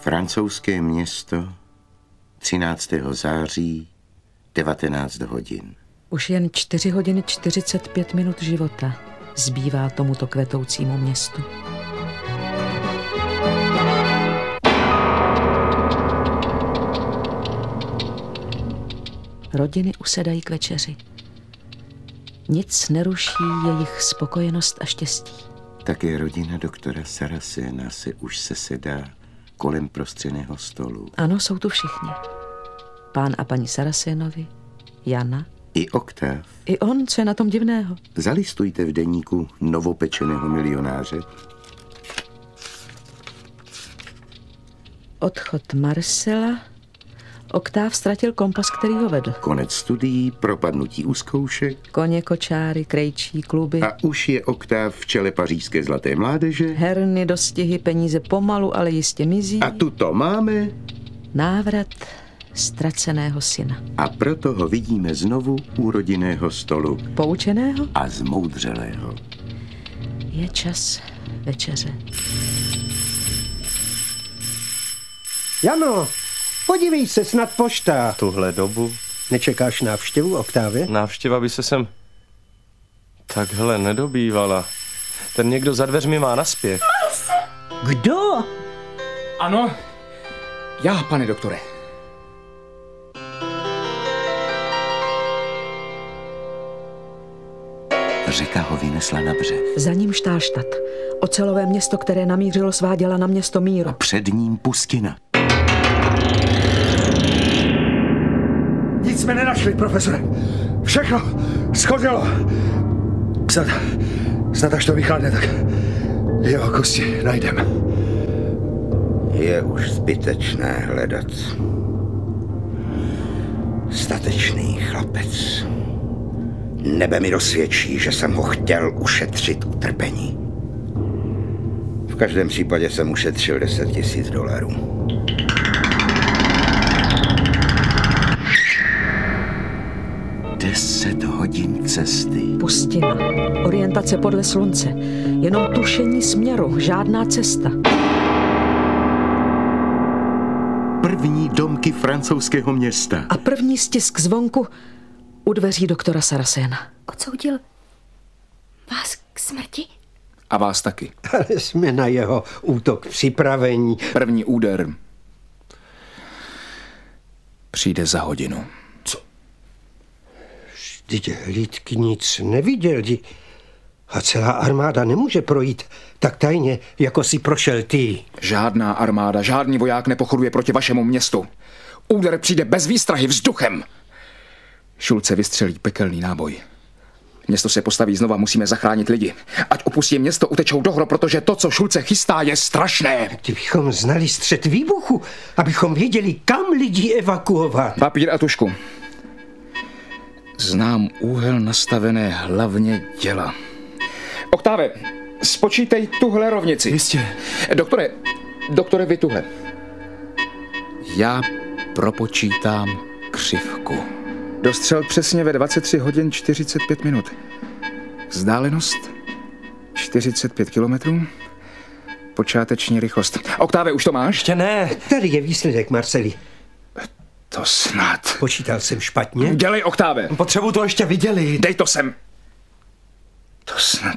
Francouzské město, 13. září, 19 hodin. Už jen 4 hodiny 45 minut života zbývá tomuto kvetoucímu městu. Rodiny usedají k večeři. Nic neruší jejich spokojenost a štěstí. Také rodina doktora Saracena se už sesedá kolem prostřeného stolu. Ano, jsou tu všichni. Pán a paní Saracenovi, Jana. I Oktáv. I on, co je na tom divného? Zalistujte v deníku novopečeného milionáře. Odchod Marcela. Oktáv ztratil kompas, který ho vedl. Konec studií, propadnutí u zkoušek. Koně, kočáry, krejčí, kluby. A už je Oktáv v čele pařížské zlaté mládeže. Herny, dostihy, peníze pomalu, ale jistě mizí. A tu to máme. Návrat ztraceného syna. A proto ho vidíme znovu u rodinného stolu. Poučeného? A zmoudřelého. Je čas večeře. Jano, podívej se, snad pošta. Tuhle dobu. Nečekáš návštěvu, Oktávě? Návštěva by se sem takhle nedobývala. Ten někdo za dveřmi má naspěch. Kdo? Ano, já, pane doktore. Řeka ho vynesla na břeh. Za ním Štálštát. Ocelové město, které namířilo svá děla na město míru. A před ním pustina. Nic jsme nenašli, profesore. Všechno schodilo. Snad až to vychladne, tak jeho kosti najdeme. Je už zbytečné hledat. Statečný chlapec. Nebe mi dosvědčí, že jsem ho chtěl ušetřit utrpení. V každém případě jsem ušetřil $10,000. 10 hodin cesty. Pustina. Orientace podle slunce. Jenom tušení směru. Žádná cesta. První domky francouzského města. A první stisk zvonku u dveří doktora Saracena. Odsoudil vás k smrti? A vás taky. Ale jsme na jeho útok připravení. První úder přijde za hodinu. Vždyť hlídky nic neviděl. A celá armáda nemůže projít tak tajně, jako si prošel ty. Žádná armáda, žádný voják nepochoduje proti vašemu městu. Úder přijde bez výstrahy vzduchem. Šulce vystřelí pekelný náboj. Město se postaví znova, musíme zachránit lidi. Ať opustí město, utečou do hrob, protože to, co Šulce chystá, je strašné. Kdybychom znali střed výbuchu, abychom věděli, kam lidi evakuovat. Papír a tušku. Znám úhel nastavené hlavně děla. Oktáve, spočítej tuhle rovnici. Jistě. Doktore, vy tuhle. Já propočítám křivku. Dostřel přesně ve 23 hodin 45 minut. Vzdálenost 45 kilometrů. Počáteční rychlost. Oktáve, už to máš? Ještě ne. Tady je výsledek, Marceli. To snad. Počítal jsem špatně? Dělej, Oktáve. Potřebuji to ještě viděli. Dej to sem. To snad.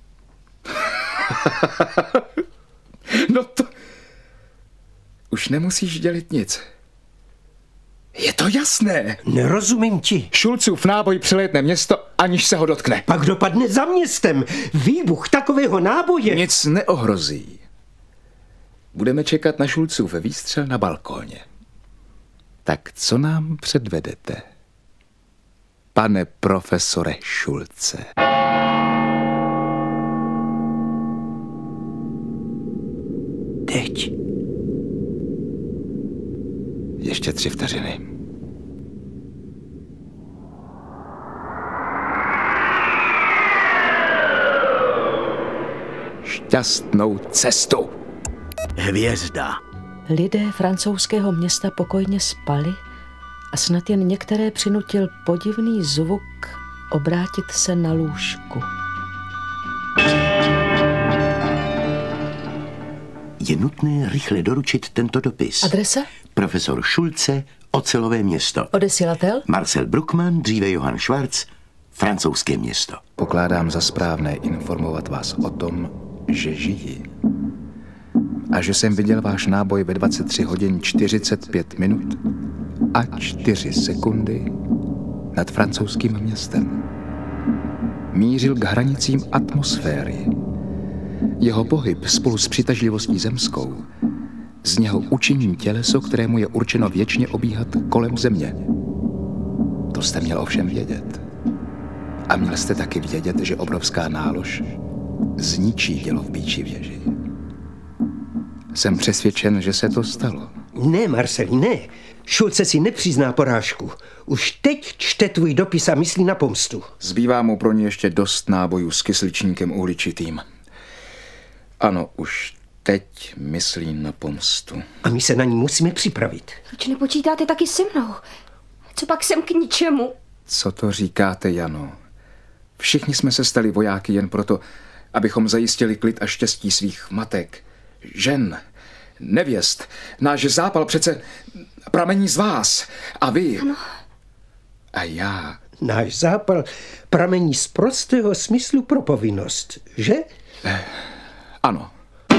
No to... Už nemusíš dělit nic. Je to jasné. Nerozumím ti. Šulcův náboj přelétne město, aniž se ho dotkne. Pak dopadne za městem. Výbuch takového náboje. Nic neohrozí. Budeme čekat na Šulcův výstřel na balkóně. Tak co nám předvedete, pane profesore Šulce? Teď. Ještě 3 vteřiny. Šťastnou cestu. Hvězda. Lidé francouzského města pokojně spali a snad jen některé přinutil podivný zvuk obrátit se na lůžku. Je nutné rychle doručit tento dopis. Adresa? Profesor Schulze, Ocelové město. Odesilatel? Marcel Bruckmann, dříve Johann Schwarz, Francouzské město. Pokládám za správné informovat vás o tom, že žijí. A že jsem viděl váš náboj ve 23 hodin 45 minut a 4 sekundy nad francouzským městem. Mířil k hranicím atmosféry. Jeho pohyb spolu s přitažlivostí zemskou z něho učiní těleso, kterému je určeno věčně obíhat kolem země. To jste měl ovšem vědět. A měl jste taky vědět, že obrovská nálož zničí dělo v Býčí věži. Jsem přesvědčen, že se to stalo. Ne, Marceli, ne. Schulze si nepřizná porážku. Už teď čte tvůj dopis a myslí na pomstu. Zbývá mu pro ně ještě dost nábojů s kysličníkem uhličitým. Ano, už teď myslí na pomstu. A my se na ní musíme připravit. Proč nepočítáte taky se mnou? Co pak jsem k ničemu? Co to říkáte, Jano? Všichni jsme se stali vojáky jen proto, abychom zajistili klid a štěstí svých matek, žen, nevěst. Náš zápal přece pramení z vás. A vy. Ano. A já. Náš zápal pramení z prostého smyslu pro povinnost, že? Ano.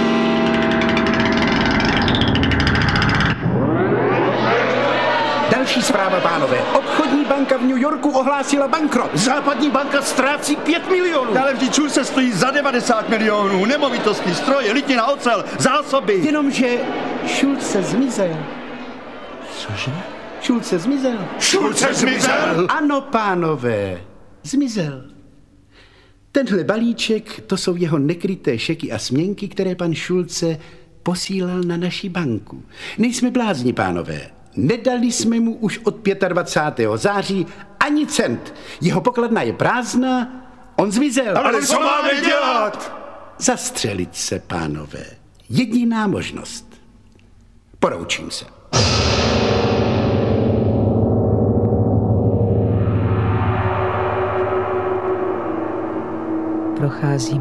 Další zpráva, pánové. Obchodní banka v New Yorku ohlásila bankrot. Západní banka ztrácí 5 milionů. Ale vždyť Schulze stojí za 90 milionů. Nemovitostní stroje, litina, ocel, zásoby. Jenomže Schulze zmizel. Cože? Schulze zmizel. Schulze zmizel? Ano, pánové. Zmizel. Tenhle balíček, to jsou jeho nekryté šeky a směnky, které pan Schulze posílal na naši banku. Nejsme blázni, pánové. Nedali jsme mu už od 25. září ani cent. Jeho pokladna je prázdná, on zmizel. Ale co máme dělat? Zastřelit se, pánové. Jediná možnost. Poroučím se. Procházím